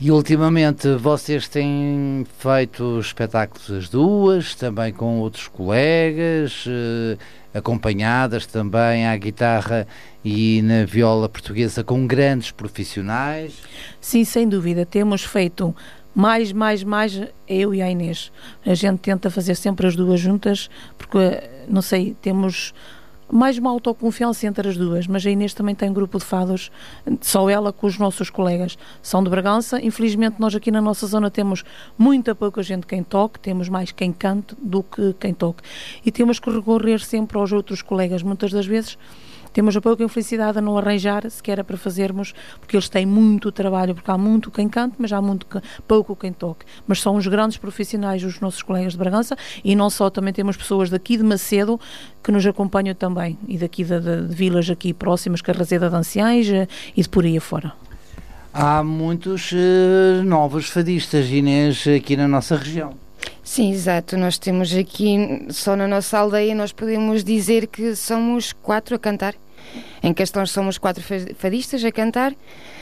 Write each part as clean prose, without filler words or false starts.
E ultimamente vocês têm feito espetáculos as duas, também com outros colegas, acompanhadas também à guitarra e na viola portuguesa com grandes profissionais? Sim, sem dúvida. Temos feito mais, eu e a Inês. A gente tenta fazer sempre as duas juntas, porque, não sei, temos mais uma autoconfiança entre as duas, mas a Inês também tem um grupo de fados, só ela com os nossos colegas são de Bragança. Infelizmente nós aqui na nossa zona temos muita pouca gente quem toque, temos mais quem cante do que quem toque, e temos que recorrer sempre aos outros colegas. Muitas das vezes temos a pouca infelicidade a não arranjar sequer para fazermos, porque eles têm muito trabalho, porque há muito quem cante, mas há pouco quem toque. Mas são os grandes profissionais, os nossos colegas de Bragança, e não só, também temos pessoas daqui de Macedo que nos acompanham também, e daqui de vilas aqui próximas, Carraseda de Anciães e de por aí afora. Há muitos novos fadistas, Inês, aqui na nossa região. Sim, exato. Nós temos aqui, só na nossa aldeia, nós podemos dizer que somos 4 a cantar. Em Castões somos 4 fadistas a cantar.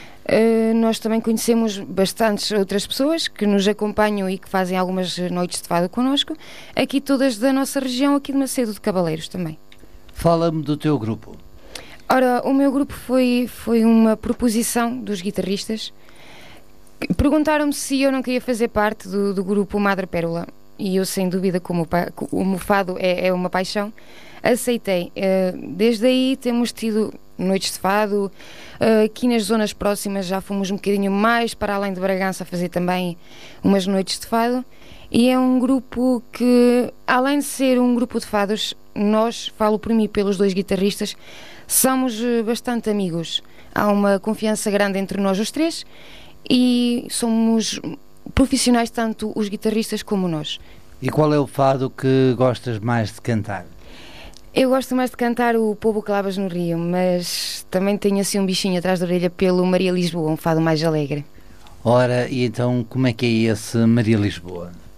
Nós também conhecemos bastantes outras pessoas que nos acompanham e que fazem algumas noites de fado connosco. Aqui todas da nossa região, aqui de Macedo de Cavaleiros também. Fala-me do teu grupo. Ora, o meu grupo foi uma proposição dos guitarristas. Perguntaram-me se eu não queria fazer parte do grupo Madre Pérola, e eu, sem dúvida, como o fado é uma paixão, aceitei. Desde aí temos tido noites de fado, aqui nas zonas próximas já fomos um bocadinho mais para além de Bragança a fazer também umas noites de fado, e é um grupo que, além de ser um grupo de fados, nós, falo por mim e pelos 2 guitarristas, somos bastante amigos. Há uma confiança grande entre nós os 3, e somos profissionais, tanto os guitarristas como nós. E qual é o fado que gostas mais de cantar? Eu gosto mais de cantar o Povo Clavas no Rio, mas também tenho assim um bichinho atrás da orelha pelo Maria Lisboa, um fado mais alegre. Ora, e então como é que é esse Maria Lisboa?